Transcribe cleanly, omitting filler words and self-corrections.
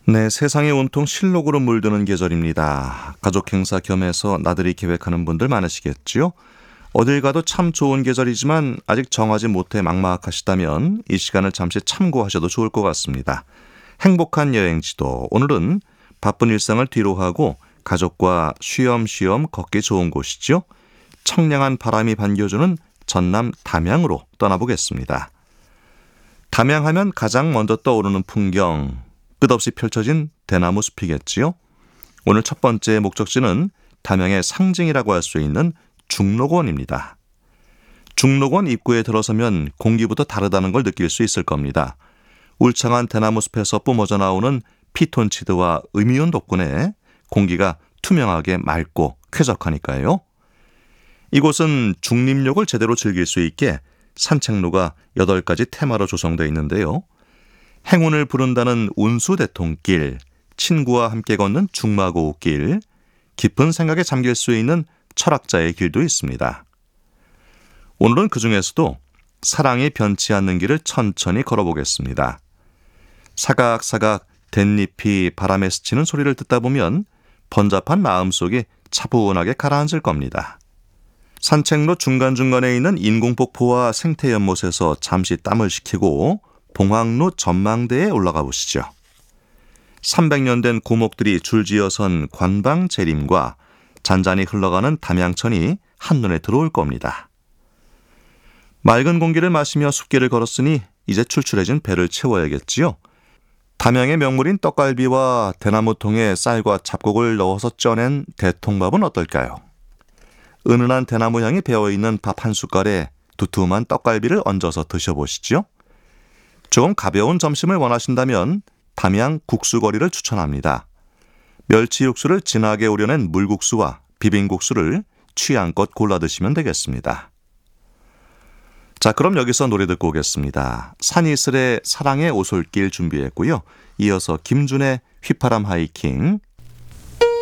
네, 세상이 온통 실록으로 물드는 계절입니다. 가족 행사 겸해서 나들이 계획하는 분들 많으시겠지요? 어딜 가도 참 좋은 계절이지만 아직 정하지 못해 막막하시다면 이 시간을 잠시 참고하셔도 좋을 것 같습니다. 행복한 여행지도 오늘은 바쁜 일상을 뒤로하고 가족과 쉬엄쉬엄 걷기 좋은 곳이죠. 청량한 바람이 반겨주는 전남 담양으로 떠나보겠습니다. 담양하면 가장 먼저 떠오르는 풍경, 끝없이 펼쳐진 대나무 숲이겠지요. 오늘 첫 번째 목적지는 담양의 상징이라고 할 수 있는 중록원입니다. 중록원 입구에 들어서면 공기부터 다르다는 걸 느낄 수 있을 겁니다. 울창한 대나무 숲에서 뿜어져 나오는 피톤치드와 음이온 덕분에 공기가 투명하게 맑고 쾌적하니까요. 이곳은 중림역을 제대로 즐길 수 있게 산책로가 8가지 테마로 조성되어 있는데요. 행운을 부른다는 운수대통길, 친구와 함께 걷는 중마고길, 깊은 생각에 잠길 수 있는 철학자의 길도 있습니다. 오늘은 그 중에서도 사랑이 변치 않는 길을 천천히 걸어보겠습니다. 사각사각 댄잎이 바람에 스치는 소리를 듣다 보면 번잡한 마음속이 차분하게 가라앉을 겁니다. 산책로 중간중간에 있는 인공폭포와 생태연못에서 잠시 땀을 식히고 봉황로 전망대에 올라가 보시죠. 300년 된 고목들이 줄지어선 관방 재림과 잔잔히 흘러가는 담양천이 한눈에 들어올 겁니다. 맑은 공기를 마시며 숲길을 걸었으니 이제 출출해진 배를 채워야겠지요. 담양의 명물인 떡갈비와 대나무통에 쌀과 잡곡을 넣어서 쪄낸 대통밥은 어떨까요? 은은한 대나무 향이 배어있는 밥 한 숟갈에 두툼한 떡갈비를 얹어서 드셔보시죠. 조금 가벼운 점심을 원하신다면 담양 국수거리를 추천합니다. 멸치 육수를 진하게 우려낸 물국수와 비빔국수를 취향껏 골라 드시면 되겠습니다. 자, 그럼 여기서 노래 듣고 오겠습니다. 산이슬의 사랑의 오솔길 준비했고요. 이어서 김준의 휘파람 하이킹,